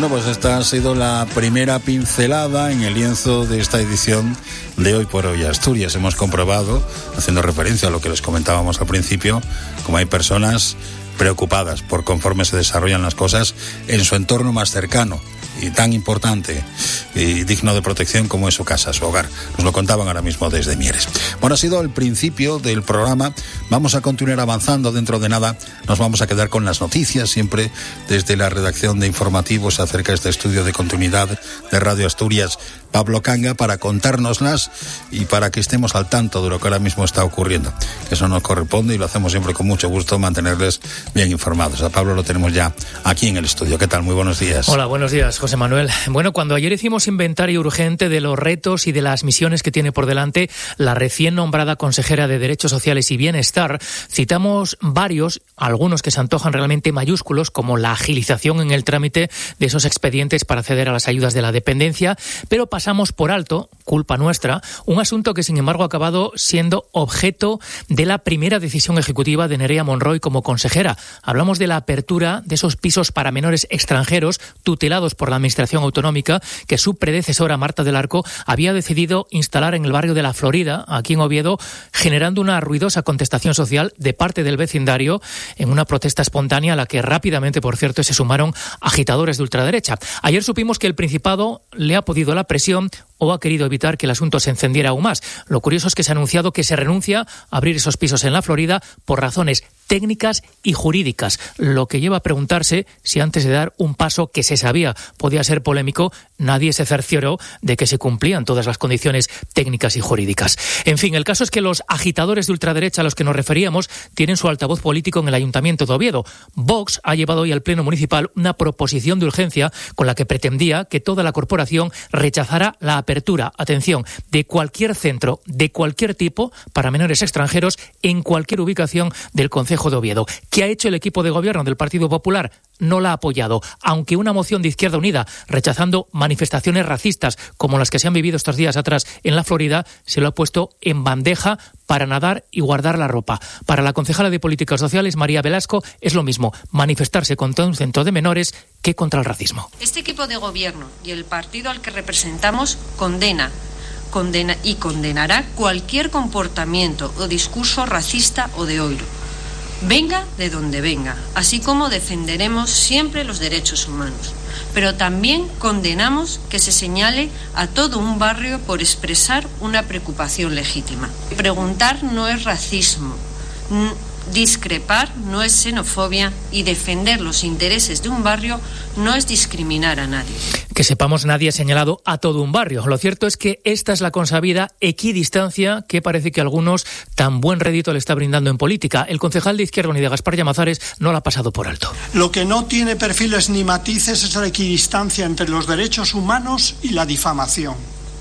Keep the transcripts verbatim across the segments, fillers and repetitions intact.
Bueno, pues esta ha sido la primera pincelada en el lienzo de esta edición de Hoy por Hoy Asturias. Hemos comprobado, haciendo referencia a lo que les comentábamos al principio, como hay personas preocupadas por conforme se desarrollan las cosas en su entorno más cercano y tan importante y digno de protección como es su casa, su hogar. Nos lo contaban ahora mismo desde Mieres. Bueno, ha sido el principio del programa. Vamos a continuar avanzando. Dentro de nada nos vamos a quedar con las noticias, siempre desde la redacción de informativos acerca de este estudio de continuidad de Radio Asturias, Pablo Canga, para contárnoslas y para que estemos al tanto de lo que ahora mismo está ocurriendo. Eso nos corresponde y lo hacemos siempre con mucho gusto, mantenerles bien informados. A Pablo lo tenemos ya aquí en el estudio. ¿Qué tal? Muy buenos días. Hola, buenos días, José Manuel. Bueno, cuando ayer hicimos inventario urgente de los retos y de las misiones que tiene por delante la recién nombrada consejera de Derechos Sociales y Bienestar, citamos varios, algunos que se antojan realmente mayúsculos, como la agilización en el trámite de esos expedientes para acceder a las ayudas de la dependencia, pero pasamos por alto, culpa nuestra, un asunto que sin embargo ha acabado siendo objeto de la primera decisión ejecutiva de Nerea Monroy como consejera. Hablamos de la apertura de esos pisos para menores extranjeros tutelados por la Administración Autonómica que su predecesora Marta del Arco había decidido instalar en el barrio de La Florida, aquí en Oviedo, generando una ruidosa contestación social de parte del vecindario en una protesta espontánea a la que rápidamente, por cierto, se sumaron agitadores de ultraderecha. Ayer supimos que el Principado le ha podido la presión o ha querido evitar que el asunto se encendiera aún más. Lo curioso es que se ha anunciado que se renuncia a abrir esos pisos en La Florida por razones técnicas y jurídicas, lo que lleva a preguntarse si antes de dar un paso que se sabía podía ser polémico, nadie se cercioró de que se cumplían todas las condiciones técnicas y jurídicas. En fin, el caso es que los agitadores de ultraderecha a los que nos referíamos tienen su altavoz político en el Ayuntamiento de Oviedo. Vox ha llevado hoy al Pleno Municipal una proposición de urgencia con la que pretendía que toda la corporación rechazara la apertura, atención, de cualquier centro, de cualquier tipo, para menores extranjeros en cualquier ubicación del concejo de Oviedo. ¿Qué ha hecho el equipo de gobierno del Partido Popular? No la ha apoyado, aunque una moción de Izquierda Unida rechazando manifestaciones racistas como las que se han vivido estos días atrás en La Florida se lo ha puesto en bandeja para nadar y guardar la ropa. Para la concejala de Políticas Sociales, María Velasco, es lo mismo manifestarse contra un centro de menores que contra el racismo. Este equipo de gobierno y el partido al que representamos condena condena y condenará cualquier comportamiento o discurso racista o de odio, venga de donde venga, así como defenderemos siempre los derechos humanos. Pero también condenamos que se señale a todo un barrio por expresar una preocupación legítima. Preguntar no es racismo, discrepar no es xenofobia y defender los intereses de un barrio no es discriminar a nadie. Que sepamos, nadie ha señalado a todo un barrio. Lo cierto es que esta es la consabida equidistancia que parece que a algunos tan buen rédito le está brindando en política. El concejal de Izquierda Unida, Gaspar Llamazares, no la ha pasado por alto. Lo que no tiene perfiles ni matices es la equidistancia entre los derechos humanos y la difamación,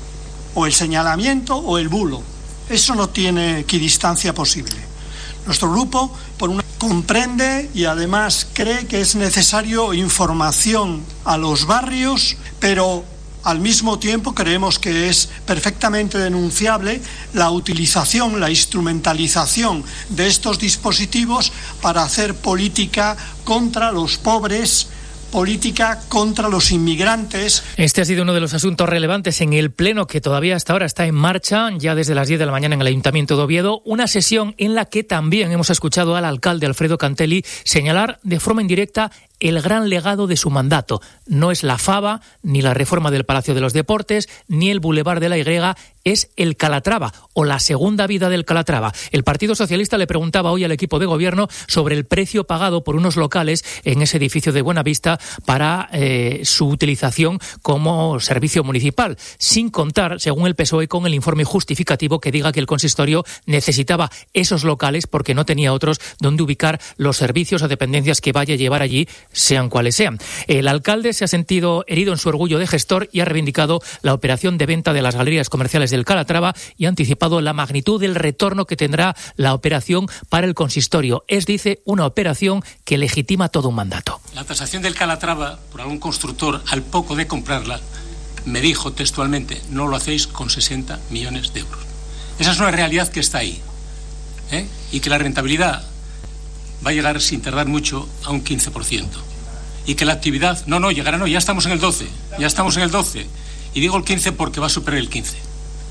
o el señalamiento o el bulo. Eso no tiene equidistancia posible. Nuestro grupo, por una, comprende y además cree que es necesario información a los barrios, pero al mismo tiempo creemos que es perfectamente denunciable la utilización, la instrumentalización de estos dispositivos para hacer política contra los pobres, política contra los inmigrantes. Este ha sido uno de los asuntos relevantes en el pleno que todavía hasta ahora está en marcha, ya desde las diez de la mañana en el Ayuntamiento de Oviedo, una sesión en la que también hemos escuchado al alcalde Alfredo Cantelli señalar de forma indirecta el gran legado de su mandato. No es la Fava, ni la reforma del Palacio de los Deportes, ni el Boulevard de la Y, es el Calatrava, o la segunda vida del Calatrava. El Partido Socialista le preguntaba hoy al equipo de gobierno sobre el precio pagado por unos locales en ese edificio de Buenavista para eh, su utilización como servicio municipal, sin contar, según el P S O E, con el informe justificativo que diga que el consistorio necesitaba esos locales porque no tenía otros donde ubicar los servicios o dependencias que vaya a llevar allí, sean cuales sean. El alcalde se ha sentido herido en su orgullo de gestor y ha reivindicado la operación de venta de las galerías comerciales del Calatrava y ha anticipado la magnitud del retorno que tendrá la operación para el consistorio. Es, dice, una operación que legitima todo un mandato. La tasación del Calatrava por algún constructor al poco de comprarla me dijo textualmente: no lo hacéis con sesenta millones de euros. Esa es una realidad que está ahí, ¿eh? Y que la rentabilidad va a llegar sin tardar mucho a un quince por ciento. y que la actividad... No, no, llegará no, ya estamos en el doce, ya estamos en el doce. Y digo el quince porque va a superar el quince.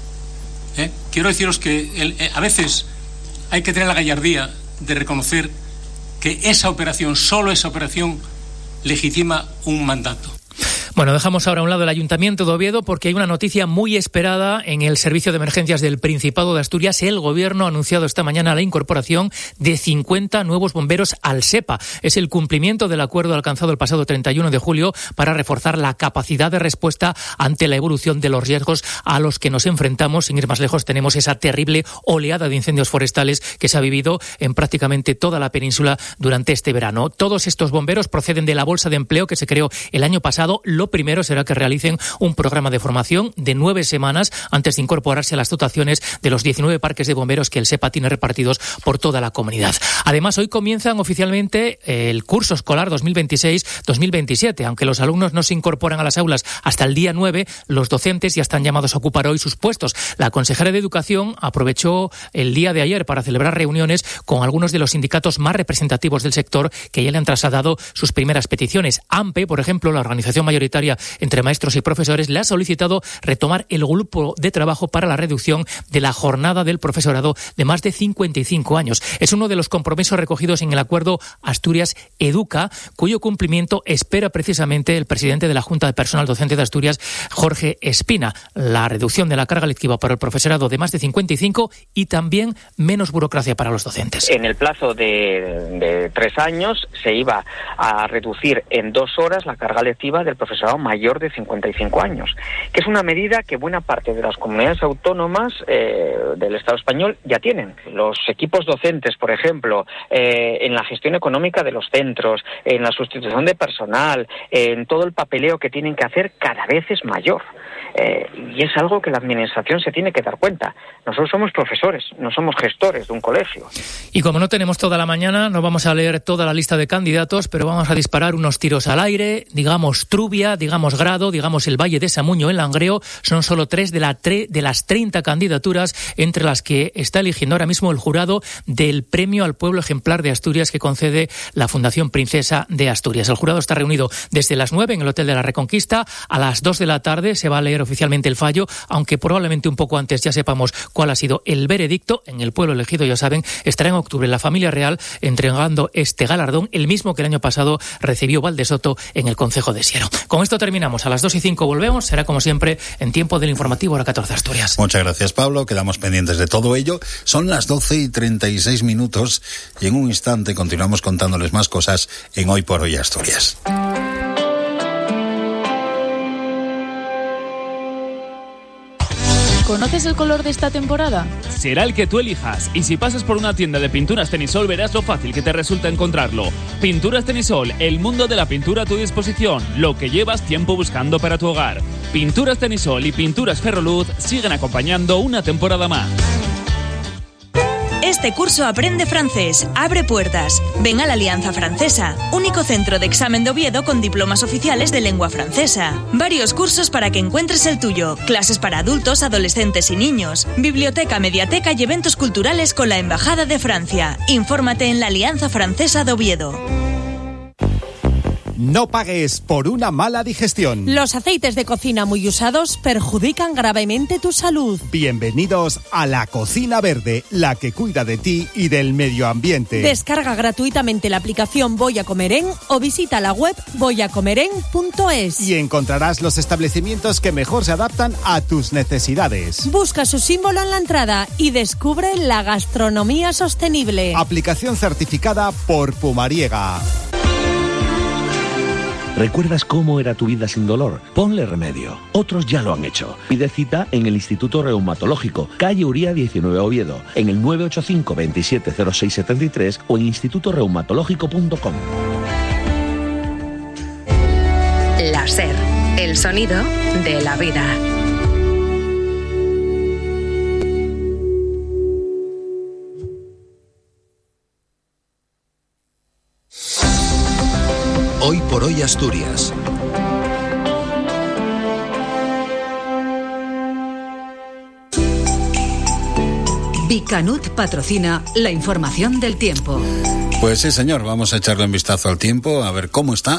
¿Eh? Quiero deciros que el, eh, a veces hay que tener la gallardía de reconocer que esa operación, solo esa operación, legitima un mandato. Bueno, dejamos ahora a un lado el Ayuntamiento de Oviedo porque hay una noticia muy esperada en el Servicio de Emergencias del Principado de Asturias. El Gobierno ha anunciado esta mañana la incorporación de cincuenta nuevos bomberos al SEPA. Es el cumplimiento del acuerdo alcanzado el pasado treinta y uno de julio para reforzar la capacidad de respuesta ante la evolución de los riesgos a los que nos enfrentamos. Sin ir más lejos, tenemos esa terrible oleada de incendios forestales que se ha vivido en prácticamente toda la península durante este verano. Todos estos bomberos proceden de la Bolsa de Empleo que se creó el año pasado. Lo primero será que realicen un programa de formación de nueve semanas antes de incorporarse a las dotaciones de los diecinueve parques de bomberos que el SEPA tiene repartidos por toda la comunidad. Además, hoy comienzan oficialmente el curso escolar dos mil veintiséis dos mil veintisiete. Aunque los alumnos no se incorporan a las aulas hasta el día nueve, los docentes ya están llamados a ocupar hoy sus puestos. La consejera de Educación aprovechó el día de ayer para celebrar reuniones con algunos de los sindicatos más representativos del sector que ya le han trasladado sus primeras peticiones. AMPE, por ejemplo, la organización mayoritaria entre maestros y profesores, le ha solicitado retomar el grupo de trabajo para la reducción de la jornada del profesorado de más de cincuenta y cinco años. Es uno de los compromisos recogidos en el acuerdo Asturias Educa, cuyo cumplimiento espera precisamente el presidente de la Junta de Personal Docente de Asturias, Jorge Espina. La reducción de la carga lectiva para el profesorado de más de cincuenta y cinco y también menos burocracia para los docentes. En el plazo de, de tres años se iba a reducir en dos horas la carga lectiva del profesorado mayor de cincuenta y cinco años, que es una medida que buena parte de las comunidades autónomas eh, del Estado español ya tienen. Los equipos docentes, por ejemplo, eh, en la gestión económica de los centros, en la sustitución de personal, eh, en todo el papeleo que tienen que hacer, cada vez es mayor. Eh, y es algo que la administración se tiene que dar cuenta. Nosotros somos profesores, no somos gestores de un colegio. Y como no tenemos toda la mañana, no vamos a leer toda la lista de candidatos, pero vamos a disparar unos tiros al aire. Digamos Trubia, digamos Grado, digamos el Valle de Samuño, el Langreo. Son solo tres de, la tre- de las treinta candidaturas entre las que está eligiendo ahora mismo el jurado del Premio al Pueblo Ejemplar de Asturias que concede la Fundación Princesa de Asturias. El jurado está reunido desde las nueve en el Hotel de la Reconquista. A las dos de la tarde se va a leer oficialmente el fallo, aunque probablemente un poco antes ya sepamos cuál ha sido el veredicto. En el pueblo elegido, ya saben, estará en octubre la familia real entregando este galardón, el mismo que el año pasado recibió Valdesoto en el concejo de Siero. Con esto terminamos. A las dos y cinco volvemos. Será como siempre en tiempo del informativo hora catorce Asturias. Muchas gracias, Pablo. Quedamos pendientes de todo ello. Son las doce y treinta y seis minutos y en un instante continuamos contándoles más cosas en Hoy por Hoy Asturias. ¿Conoces el color de esta temporada? Será el que tú elijas, y si pasas por una tienda de pinturas Tenisol verás lo fácil que te resulta encontrarlo. Pinturas Tenisol, el mundo de la pintura a tu disposición, lo que llevas tiempo buscando para tu hogar. Pinturas Tenisol y Pinturas Ferroluz siguen acompañando una temporada más. Este curso aprende francés, abre puertas. Ven a la Alianza Francesa, único centro de examen de Oviedo con diplomas oficiales de lengua francesa. Varios cursos para que encuentres el tuyo, clases para adultos, adolescentes y niños, biblioteca, mediateca y eventos culturales con la Embajada de Francia. Infórmate en la Alianza Francesa de Oviedo. No pagues por una mala digestión. Los aceites de cocina muy usados perjudican gravemente tu salud. Bienvenidos a la Cocina Verde, la que cuida de ti y del medio ambiente. Descarga gratuitamente la aplicación Voy a Comer En o visita la web voy a comer en punto es. Y encontrarás los establecimientos que mejor se adaptan a tus necesidades. Busca su símbolo en la entrada y descubre la gastronomía sostenible. Aplicación certificada por Pumariega. ¿Recuerdas cómo era tu vida sin dolor? Ponle remedio. Otros ya lo han hecho. Pide cita en el Instituto Reumatológico, calle Uría diecinueve Oviedo, en el nueve ocho cinco, veintisiete cero seis setenta y tres o en instituto reumatológico punto com. La SER, el sonido de la vida. Hoy por Hoy Asturias. Bicanut patrocina la información del tiempo. Pues sí, señor, vamos a echarle un vistazo al tiempo, a ver cómo está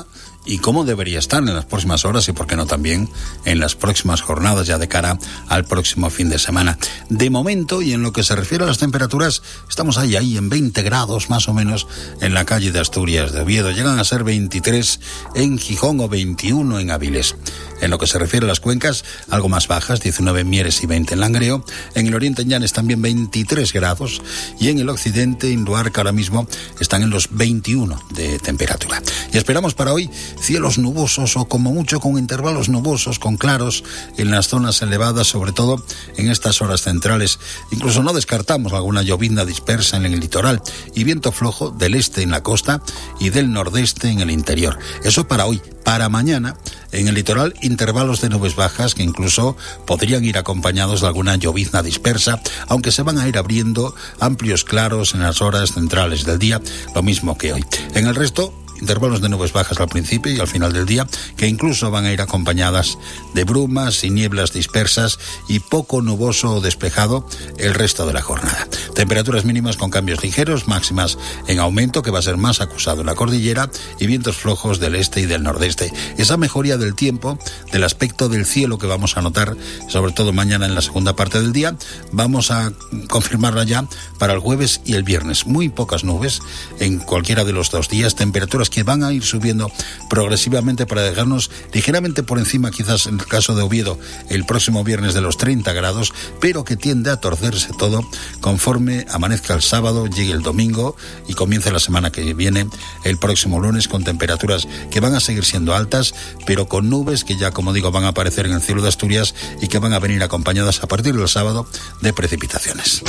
y cómo debería estar en las próximas horas y por qué no también en las próximas jornadas ya de cara al próximo fin de semana. De momento, y en lo que se refiere a las temperaturas, estamos ahí, ahí en veinte grados más o menos en la calle de Asturias de Oviedo. Llegan a ser veintitrés en Gijón o veintiuno en Avilés. En lo que se refiere a las cuencas, algo más bajas, diecinueve en Mieres y veinte en Langreo. En el oriente, en Llanes, también veintitrés grados. Y en el occidente, en Luarca, ahora mismo están en los veintiuno de temperatura. Y esperamos para hoy cielos nubosos o como mucho con intervalos nubosos, con claros en las zonas elevadas, sobre todo en estas horas centrales. Incluso no descartamos alguna llovizna dispersa en el litoral y viento flojo del este en la costa y del nordeste en el interior. Eso para hoy. Para mañana, en el litoral, intervalos de nubes bajas que incluso podrían ir acompañados de alguna llovizna dispersa, aunque se van a ir abriendo amplios claros en las horas centrales del día, lo mismo que hoy. En el resto, intervalos de nubes bajas al principio y al final del día, que incluso van a ir acompañadas de brumas y nieblas dispersas y poco nuboso o despejado el resto de la jornada. Temperaturas mínimas con cambios ligeros, máximas en aumento, que va a ser más acusado en la cordillera, y vientos flojos del este y del nordeste. Esa mejoría del tiempo, del aspecto del cielo que vamos a notar, sobre todo mañana en la segunda parte del día, vamos a confirmarla ya para el jueves y el viernes. Muy pocas nubes en cualquiera de los dos días, temperaturas que van a ir subiendo progresivamente para dejarnos ligeramente por encima, quizás en el caso de Oviedo, el próximo viernes de los treinta grados, pero que tiende a torcerse todo conforme amanezca el sábado, llegue el domingo y comience la semana que viene, el próximo lunes, con temperaturas que van a seguir siendo altas, pero con nubes que ya, como digo, van a aparecer en el cielo de Asturias y que van a venir acompañadas a partir del sábado de precipitaciones.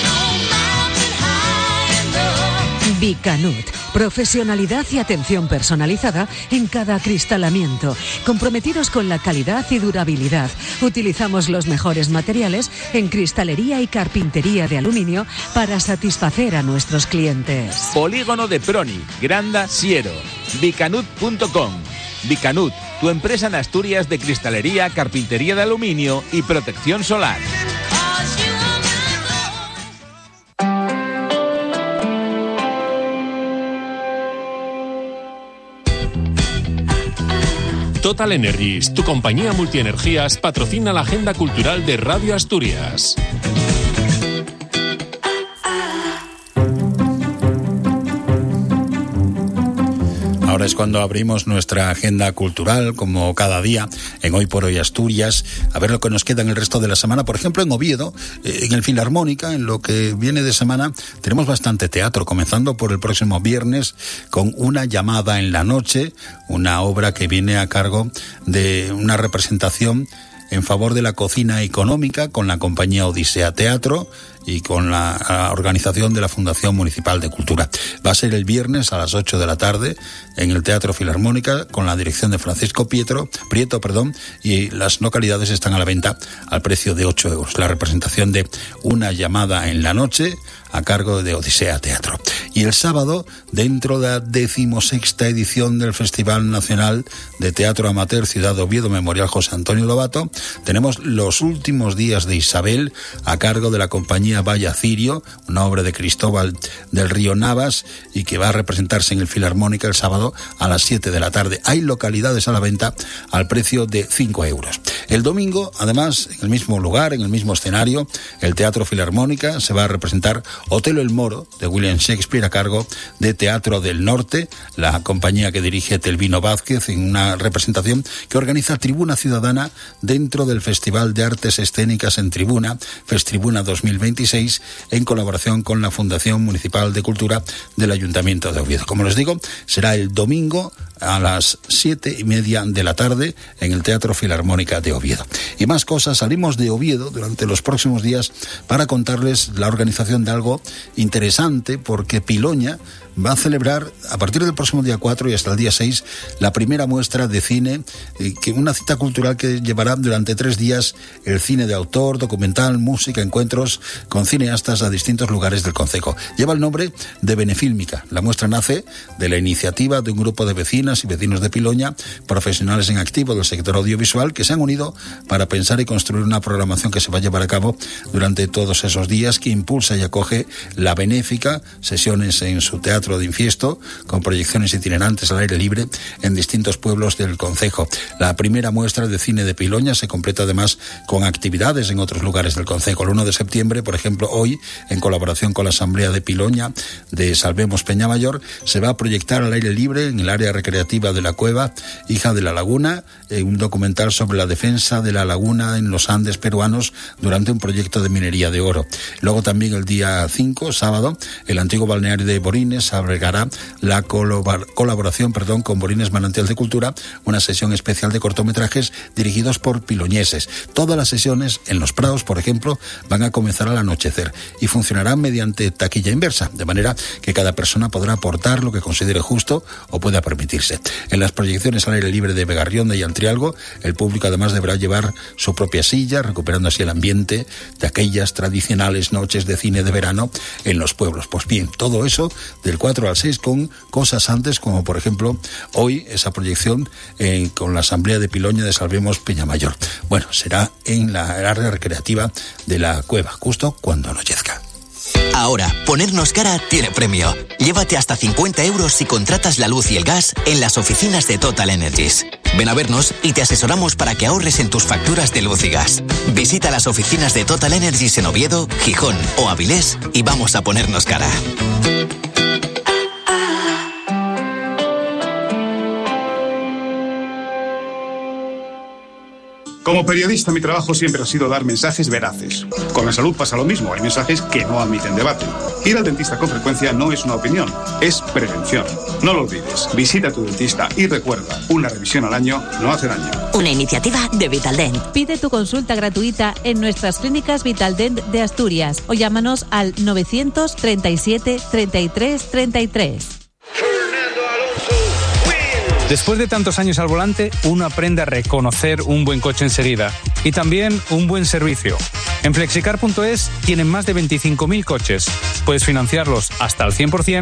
Vicanut, profesionalidad y atención personalizada en cada acristalamiento, comprometidos con la calidad y durabilidad. Utilizamos los mejores materiales en cristalería y carpintería de aluminio para satisfacer a nuestros clientes. Polígono de Proni, Granda, Siero, vicanut punto com. Vicanut, tu empresa en Asturias de cristalería, carpintería de aluminio y protección solar. Total Energies, tu compañía multienergías, patrocina la agenda cultural de Radio Asturias. Ahora es cuando abrimos nuestra agenda cultural, como cada día, en Hoy por Hoy Asturias, a ver lo que nos queda en el resto de la semana. Por ejemplo, en Oviedo, en el Filarmónica, en lo que viene de semana, tenemos bastante teatro, comenzando por el próximo viernes con Una llamada en la noche, una obra que viene a cargo de una representación en favor de la cocina económica con la compañía Odisea Teatro y con la organización de la Fundación Municipal de Cultura. Va a ser el viernes a las ocho de la tarde en el Teatro Filarmónica con la dirección de Francisco Pietro, Prieto, perdón, y las localidades están a la venta al precio de ocho euros. La representación de Una llamada en la noche a cargo de Odisea Teatro. Y el sábado, dentro de la decimosexta edición del Festival Nacional de Teatro Amateur Ciudad de Oviedo Memorial José Antonio Lobato, tenemos Los últimos días de Isabel a cargo de la compañía Vaya Cirio, una obra de Cristóbal del Río Navas y que va a representarse en el Filarmónica el sábado a las siete de la tarde. Hay localidades a la venta al precio de cinco euros. El domingo, además, en el mismo lugar, en el mismo escenario, el Teatro Filarmónica se va a representar Otelo el Moro, de William Shakespeare, a cargo de Teatro del Norte, la compañía que dirige Telvino Vázquez, en una representación que organiza Tribuna Ciudadana dentro del Festival de Artes Escénicas en Tribuna, Festribuna dos mil veintiséis, en colaboración con la Fundación Municipal de Cultura del Ayuntamiento de Oviedo. Como les digo, será el domingo a las siete y media de la tarde en el Teatro Filarmónica de Oviedo. Y más cosas, salimos de Oviedo durante los próximos días para contarles la organización de algo interesante, porque Piloña va a celebrar a partir del próximo día cuatro y hasta el día seis la primera muestra de cine, eh, que una cita cultural que llevará durante tres días el cine de autor, documental, música, encuentros con cineastas a distintos lugares del concejo. Lleva el nombre de Benefílmica. La muestra nace de la iniciativa de un grupo de vecinas y vecinos de Piloña, profesionales en activo del sector audiovisual, que se han unido reunido para pensar y construir una programación que se va a llevar a cabo durante todos esos días, que impulsa y acoge la Benéfica, sesiones en su Teatro de Infiesto, con proyecciones itinerantes al aire libre en distintos pueblos del concejo. La primera muestra de cine de Piloña se completa además con actividades en otros lugares del concejo. El uno de septiembre, por ejemplo, hoy, en colaboración con la Asamblea de Piloña de Salvemos Peñamayor, se va a proyectar al aire libre en el área recreativa de la Cueva Hija de la Laguna, eh, un documental sobre la defensa de la laguna en los Andes peruanos durante un proyecto de minería de oro. Luego también el día cinco, sábado, el antiguo balneario de Borines abrigará la colabor- colaboración perdón, con Borines Manantial de Cultura, una sesión especial de cortometrajes dirigidos por piloñeses. Todas las sesiones en Los Prados, por ejemplo, van a comenzar al anochecer y funcionarán mediante taquilla inversa, de manera que cada persona podrá aportar lo que considere justo o pueda permitirse. En las proyecciones al aire libre de Begarrionda y Antrialgo, el público además deberá llevar su propia silla, recuperando así el ambiente de aquellas tradicionales noches de cine de verano en los pueblos. Pues bien, todo eso del cuatro al seis, con cosas antes, como por ejemplo hoy esa proyección eh, con la Asamblea de Piloña de Salvemos Peñamayor. Bueno, será en la área recreativa de la Cueva, justo cuando anochezca. Ahora, ponernos cara tiene premio. Llévate hasta cincuenta euros si contratas la luz y el gas en las oficinas de Total Energies. Ven a vernos y te asesoramos para que ahorres en tus facturas de luz y gas. Visita las oficinas de Total Energies en Oviedo, Gijón o Avilés y vamos a ponernos cara. Como periodista, mi trabajo siempre ha sido dar mensajes veraces. Con la salud pasa lo mismo, hay mensajes que no admiten debate. Ir al dentista con frecuencia no es una opinión, es prevención. No lo olvides, visita a tu dentista y recuerda, una revisión al año no hace daño. Una iniciativa de Vitaldent. Pide tu consulta gratuita en nuestras clínicas Vitaldent de Asturias o llámanos al novecientos treinta y siete treinta y tres treinta y tres. Después de tantos años al volante, uno aprende a reconocer un buen coche enseguida y también un buen servicio. En flexicar punto es tienen más de veinticinco mil coches. Puedes financiarlos hasta al cien por ciento